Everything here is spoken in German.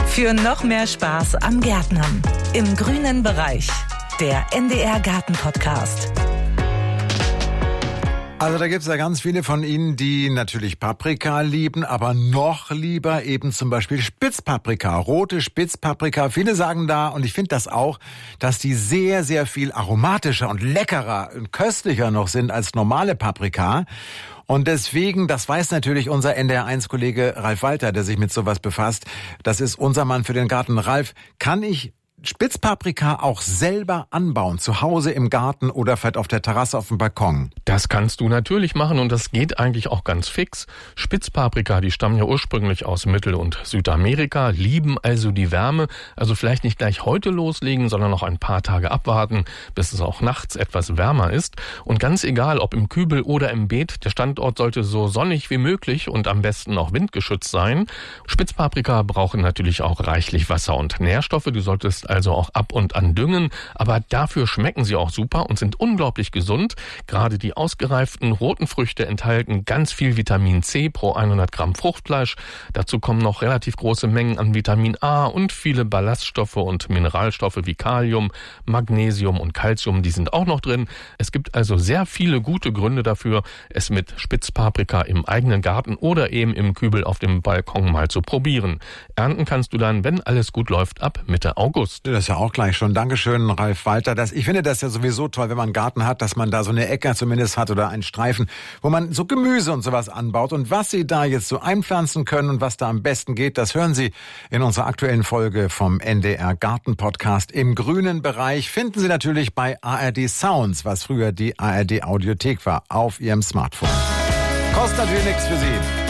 Für noch mehr Spaß am Gärtnern. Im grünen Bereich. Der NDR Garten Podcast. Also da gibt's ja ganz viele von Ihnen, die natürlich Paprika lieben, aber noch lieber eben zum Beispiel Spitzpaprika, rote Spitzpaprika. Viele sagen da, und ich finde das auch, dass die sehr, sehr viel aromatischer und leckerer und köstlicher noch sind als normale Paprika. Und deswegen, das weiß natürlich unser NDR1-Kollege Ralf Walter, der sich mit sowas befasst. Das ist unser Mann für den Garten. Ralf, kann ich Spitzpaprika auch selber anbauen, zu Hause im Garten oder vielleicht auf der Terrasse auf dem Balkon? Das kannst du natürlich machen und das geht eigentlich auch ganz fix. Spitzpaprika, die stammen ja ursprünglich aus Mittel- und Südamerika, lieben also die Wärme. Also vielleicht nicht gleich heute loslegen, sondern noch ein paar Tage abwarten, bis es auch nachts etwas wärmer ist. Und ganz egal, ob im Kübel oder im Beet, der Standort sollte so sonnig wie möglich und am besten auch windgeschützt sein. Spitzpaprika brauchen natürlich auch reichlich Wasser und Nährstoffe. Du solltest also auch ab und an düngen, aber dafür schmecken sie auch super und sind unglaublich gesund. Gerade die ausgereiften roten Früchte enthalten ganz viel Vitamin C pro 100 Gramm Fruchtfleisch. Dazu kommen noch relativ große Mengen an Vitamin A und viele Ballaststoffe und Mineralstoffe wie Kalium, Magnesium und Calcium, die sind auch noch drin. Es gibt also sehr viele gute Gründe dafür, es mit Spitzpaprika im eigenen Garten oder eben im Kübel auf dem Balkon mal zu probieren. Ernten kannst du dann, wenn alles gut läuft, ab Mitte August. Das ist ja auch gleich schon. Dankeschön, Ralf Walter. Ich finde das ja sowieso toll, wenn man einen Garten hat, dass man da so eine Ecke zumindest hat oder einen Streifen, wo man so Gemüse und sowas anbaut. Und was Sie da jetzt so einpflanzen können und was da am besten geht, das hören Sie in unserer aktuellen Folge vom NDR Garten Podcast. Im grünen Bereich finden Sie natürlich bei ARD Sounds, was früher die ARD Audiothek war, auf Ihrem Smartphone. Kostet natürlich nichts für Sie.